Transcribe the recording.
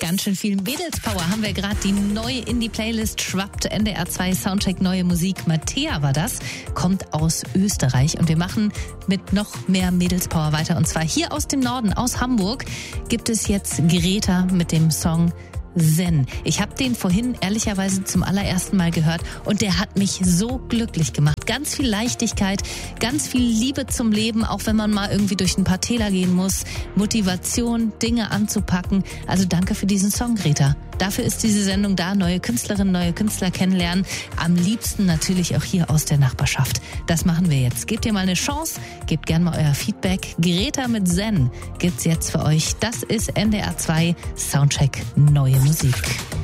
Ganz schön viel Mädelspower haben wir gerade. Die neue Indie-Playlist schwappt. NDR 2 Soundcheck Neue Musik. Mattea war das, kommt aus Österreich. Und wir machen mit noch mehr Mädelspower weiter. Und zwar hier aus dem Norden, aus Hamburg, gibt es jetzt Greta mit dem Song Zen. Ich habe den vorhin ehrlicherweise zum allerersten Mal gehört und der hat mich so glücklich gemacht. Ganz viel Leichtigkeit, ganz viel Liebe zum Leben, auch wenn man mal irgendwie durch ein paar Täler gehen muss. Motivation, Dinge anzupacken. Also danke für diesen Song, Greta. Dafür ist diese Sendung da. Neue Künstlerinnen, neue Künstler kennenlernen. Am liebsten natürlich auch hier aus der Nachbarschaft. Das machen wir jetzt. Gebt ihr mal eine Chance. Gebt gerne mal euer Feedback. Greta mit Zen gibt's jetzt für euch. Das ist NDR 2 Soundcheck Neue Musik.